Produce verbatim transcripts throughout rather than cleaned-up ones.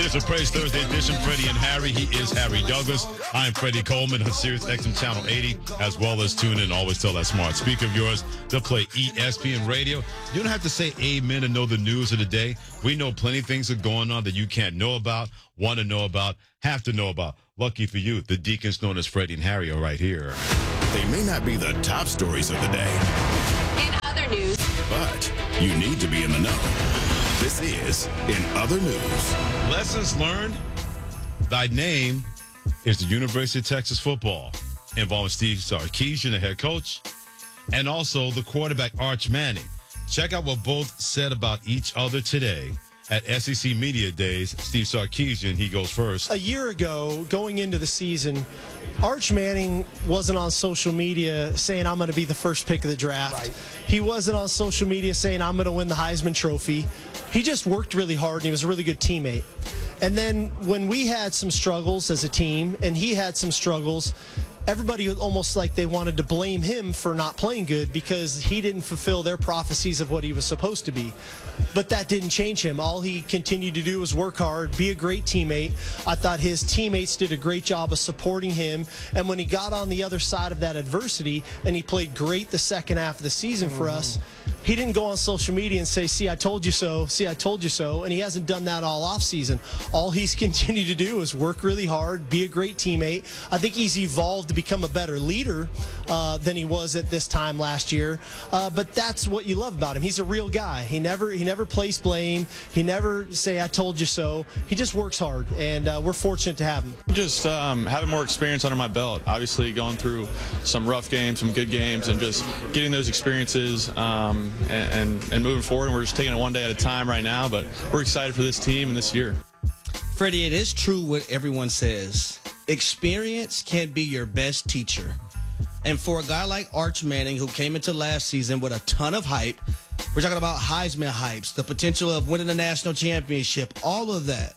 is a Praise Thursday edition. Freddie and Harry. He is Harry Douglas. I am Freddie Coleman on Sirius X M Channel eighty, as well as tune in. Always tell that smart speaker of yours to play E S P N Radio. You don't have to say amen to know the news of the day. We know plenty of things are going on that you can't know about, want to know about, have to know about. Lucky for you, the deacons known as Freddie and Harry are right here. They may not be the top stories of the day. In other news. But you need to be in the know. This is In Other News. Lessons learned. Thy name is the University of Texas football, involving Steve Sarkisian, the head coach, and also the quarterback, Arch Manning. Check out what both said about each other today at S E C Media Days. Steve Sarkisian, he goes first. A year ago, going into the season, Arch Manning wasn't on social media saying, I'm going to be the first pick of the draft. Right. He wasn't on social media saying, I'm going to win the Heisman Trophy. He just worked really hard, and he was a really good teammate. And then when we had some struggles as a team, and he had some struggles, everybody almost like they wanted to blame him for not playing good because he didn't fulfill their prophecies of what he was supposed to be. But that didn't change him. All he continued to do was work hard, be a great teammate. I thought his teammates did a great job of supporting him. And when he got on the other side of that adversity and he played great the second half of the season for us, he didn't go on social media and say, see, I told you so, see, I told you so. And he hasn't done that all offseason. All he's continued to do is work really hard, be a great teammate. I think he's evolved to become a better leader uh, than he was at this time last year. Uh, but that's what you love about him. He's a real guy. He never he never plays blame. He never say, I told you so. He just works hard, and uh, we're fortunate to have him. Just um, having more experience under my belt. Obviously going through some rough games, some good games, and just getting those experiences um, and, and, and moving forward. And we're just taking it one day at a time right now, but we're excited for this team and this year. Freddie, it is true what everyone says. Experience can be your best teacher. And for a guy like Arch Manning, who came into last season with a ton of hype, we're talking about Heisman hypes, the potential of winning a national championship, all of that.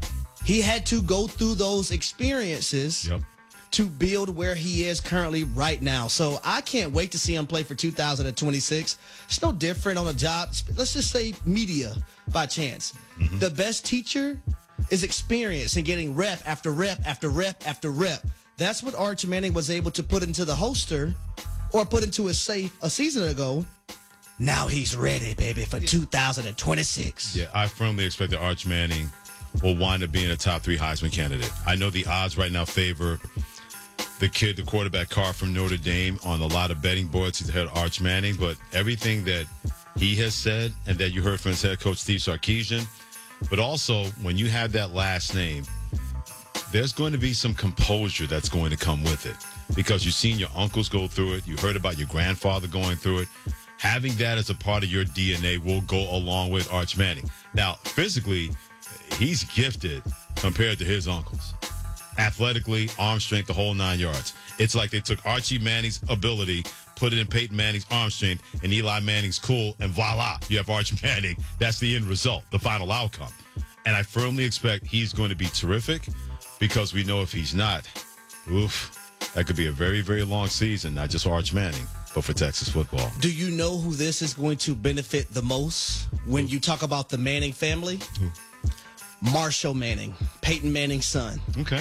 He had to go through those experiences yep. to build where he is currently right now. So I can't wait to see him play for two thousand twenty-six. It's no different on a job. Let's just say media by chance. Mm-hmm. The best teacher is experience and getting rep after rep after rep after rep. That's what Arch Manning was able to put into the holster or put into his safe a season ago. Now he's ready, baby, for two thousand twenty-six. Yeah, I firmly expect that Arch Manning will wind up being a top three Heisman candidate. I know the odds right now favor the kid, the quarterback, Carr from Notre Dame on a lot of betting boards. He's ahead of Arch Manning, but everything that he has said and that you heard from his head coach, Steve Sarkisian, but also when you have that last name, there's going to be some composure that's going to come with it because you've seen your uncles go through it. You heard about your grandfather going through it. Having that as a part of your D N A will go along with Arch Manning. Now, physically, he's gifted compared to his uncles. Athletically, arm strength, the whole nine yards. It's like they took Archie Manning's ability, put it in Peyton Manning's arm strength, and Eli Manning's cool, and voila, you have Arch Manning. That's the end result, the final outcome. And I firmly expect he's going to be terrific because we know if he's not, oof, that could be a very, very long season, not just for Arch Manning, but for Texas football. Do you know who this is going to benefit the most when you talk about the Manning family? Who? Marshall Manning, Peyton Manning's son. Okay.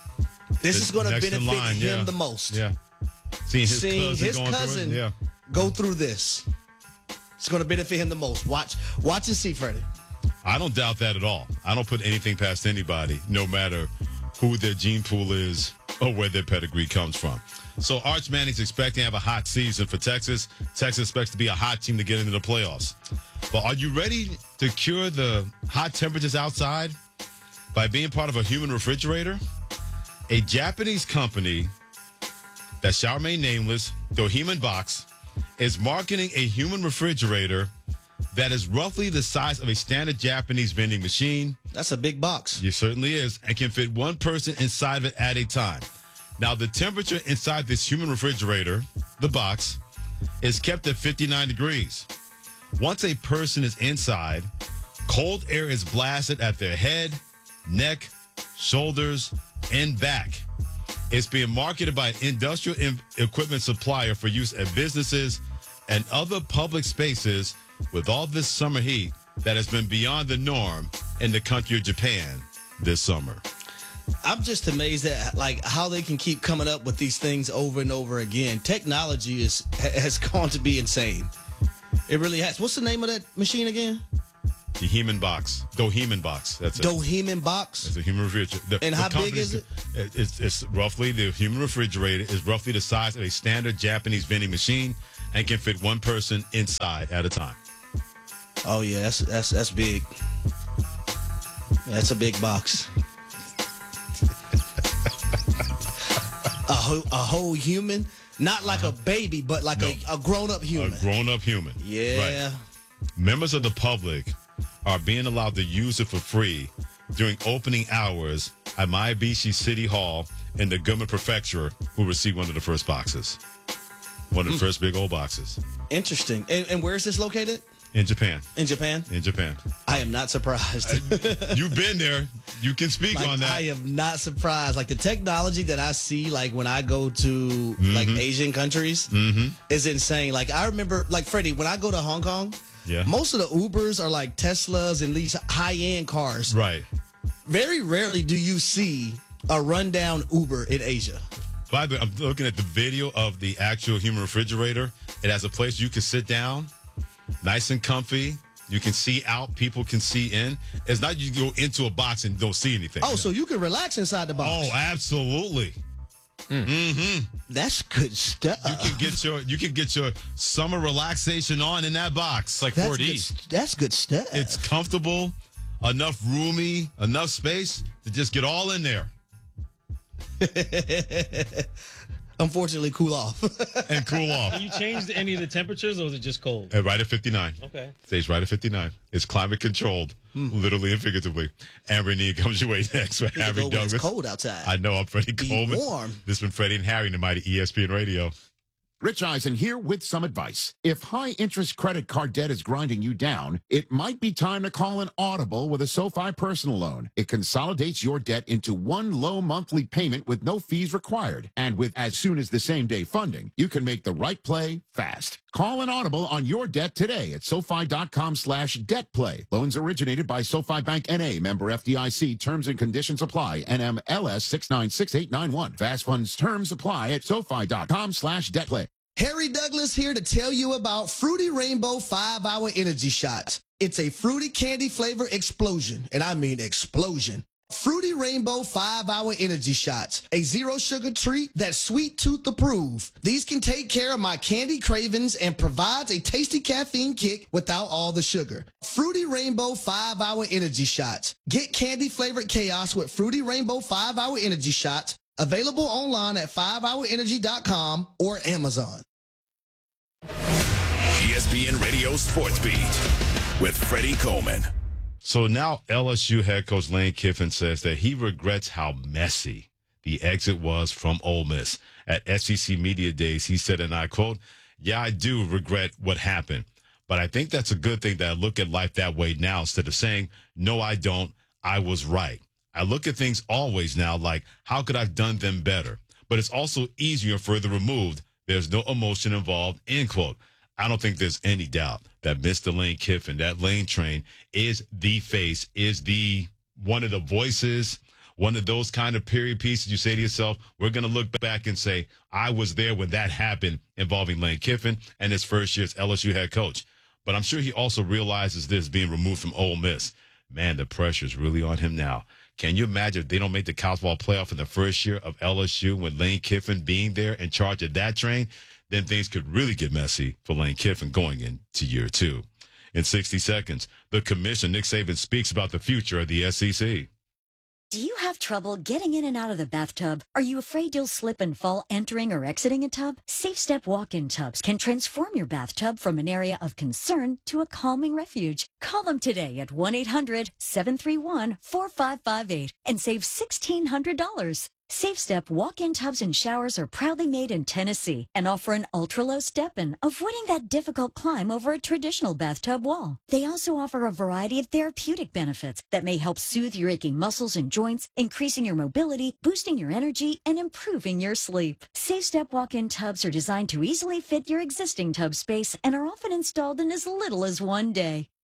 This the, is going to benefit line, him yeah. the most. Yeah. Seeing his Seeing cousin, his going cousin through it, yeah. go through this. It's going to benefit him the most. Watch, watch and see, Freddie. I don't doubt that at all. I don't put anything past anybody, no matter who their gene pool is or where their pedigree comes from. So Arch Manning's expecting to have a hot season for Texas. Texas expects to be a hot team to get into the playoffs. But are you ready to cure the hot temperatures outside by being part of a human refrigerator? A Japanese company that shall remain nameless, Doheman Box, is marketing a human refrigerator that is roughly the size of a standard Japanese vending machine. That's a big box. It certainly is, and can fit one person inside of it at a time. Now, the temperature inside this human refrigerator, the box, is kept at fifty-nine degrees. Once a person is inside, cold air is blasted at their head, neck, shoulders, and back. It's being marketed by an industrial in- equipment supplier for use at businesses and other public spaces with all this summer heat that has been beyond the norm in the country of Japan. this summer. I'm just amazed at like how they can keep coming up with these things over and over again. Technology is has gone to be insane. It really has. What's the name of that machine again? The Heman box. Doheman box. That's it. Doheman box. It's a human refrigerator. The, And the how big company's- is it? It's, it's roughly, the human refrigerator is roughly the size of a standard Japanese vending machine and can fit one person inside at a time. Oh yeah, that's that's that's big. That's a big box. a, whole, a whole human, not like a baby, but like No. a, a grown-up human. A grown-up human. Yeah. Right. Members of the public are being allowed to use it for free during opening hours at Maebashi City Hall in the Gunma Prefecture, who received one of the first boxes. One of the first big old boxes. Interesting. And, and where is this located? In Japan. In Japan? In Japan. I am not surprised. You've been there. You can speak Like, on that. I am not surprised. Like the technology that I see, like when I go to like Asian countries, is insane. Like I remember, like Freddie, when I go to Hong Kong, Yeah. most of the Ubers are like Teslas and these high-end cars. Right. Very rarely do you see a rundown Uber in Asia. By the way, I'm looking at the video of the actual human refrigerator. It has a place you can sit down, nice and comfy. You can see out. People can see in. It's not you go into a box and don't see anything. Oh, so you can relax inside the box. Oh, absolutely. That's good stuff. You can get your you can get your summer relaxation on in that box. It's like that's four D. good, that's good stuff. It's comfortable, enough roomy, enough space to just get all in there Unfortunately, cool off. and cool off. Can you change any of the temperatures, or is it just cold? And right at fifty-nine. Okay. Stays right at fifty-nine. It's climate controlled, literally and figuratively. Amber Nee comes your way next with You can Harry go when it's Douglas. cold outside. I know, I'm Freddie Be Coleman. warm. This has been Freddie and Harry in the mighty E S P N Radio. Rich Eisen here with some advice. If high-interest credit card debt is grinding you down, it might be time to call an Audible with a SoFi personal loan. It consolidates your debt into one low monthly payment with no fees required. And with as soon as the same day funding, you can make the right play fast. Call an Audible on your debt today at SoFi.com slash debt play. Loans originated by SoFi Bank N A, member F D I C. Terms and conditions apply. N M L S six nine six eight nine one. Fast funds terms apply at SoFi.com slash debt play. Harry Douglas here to tell you about Fruity Rainbow five hour Energy Shots. It's a fruity candy flavor explosion, and I mean explosion. Fruity Rainbow five hour Energy Shots, a zero sugar treat that's sweet tooth approved. These can take care of my candy cravings and provides a tasty caffeine kick without all the sugar. Fruity Rainbow five hour Energy Shots. Get candy flavored chaos with Fruity Rainbow five hour Energy Shots. Available online at five hour energy dot com or Amazon. E S P N Radio Sports Beat with Freddie Coleman. So now L S U head coach Lane Kiffin says that he regrets how messy the exit was from Ole Miss. At S E C Media Days, he said, and I quote, "Yeah, I do regret what happened, but I think that's a good thing that I look at life that way now instead of saying, no, I don't. I was right. I look at things always now like, how could I have done them better? But it's also easier and further removed. There's no emotion involved," end quote. I don't think there's any doubt that Mister Lane Kiffin, that Lane train, is the face, is the one of the voices, one of those kind of period pieces you say to yourself, we're going to look back and say, I was there when that happened involving Lane Kiffin and his first year as L S U head coach. But I'm sure he also realizes this being removed from Ole Miss. Man, the pressure's really on him now. Can you imagine if they don't make the college ball playoff in the first year of L S U with Lane Kiffin being there in charge of that train? Then things could really get messy for Lane Kiffin going into year two. In sixty seconds, the commission, Nick Saban, speaks about the future of the S E C. Do you have trouble getting in and out of the bathtub? Are you afraid you'll slip and fall entering or exiting a tub? Safe Step walk-in tubs can transform your bathtub from an area of concern to a calming refuge. Call them today at one eight hundred seven three one four five five eight and save sixteen hundred dollars. Safe Step walk-in tubs and showers are proudly made in Tennessee and offer an ultra-low step-in, avoiding that difficult climb over a traditional bathtub wall. They also offer a variety of therapeutic benefits that may help soothe your aching muscles and joints, increasing your mobility, boosting your energy, and improving your sleep. Safe Step walk-in tubs are designed to easily fit your existing tub space and are often installed in as little as one day.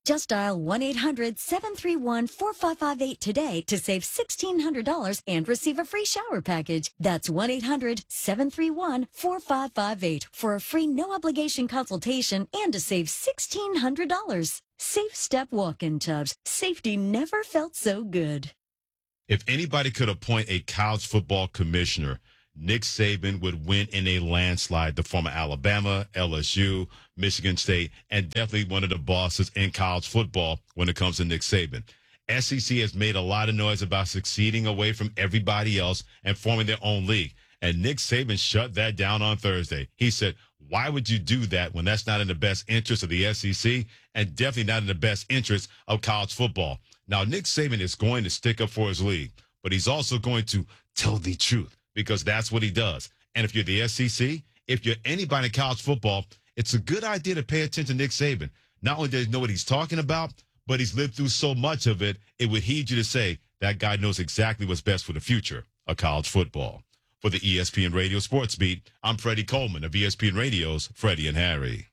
Just dial one eight hundred seven three one four five five eight today to save sixteen hundred dollars and receive a free shower package. That's one eight hundred seven three one four five five eight for a free no-obligation consultation and to save sixteen hundred dollars. Safe Step Walk-In Tubs. Safety never felt so good. If anybody could appoint a college football commissioner, Nick Saban would win in a landslide. The former Alabama, L S U, Michigan State, and definitely one of the bosses in college football when it comes to Nick Saban. S E C has made a lot of noise about succeeding away from everybody else and forming their own league. And Nick Saban shut that down on Thursday. He said, why would you do that when that's not in the best interest of the S E C and definitely not in the best interest of college football? Now, Nick Saban is going to stick up for his league, but he's also going to tell the truth, because that's what he does. And if you're the S E C, if you're anybody in college football, it's a good idea to pay attention to Nick Saban. Not only does he know what he's talking about, but he's lived through so much of it, it would heed you to say that guy knows exactly what's best for the future of college football. For the E S P N Radio Sports Beat, I'm Freddie Coleman of E S P N Radio's Freddie and Harry.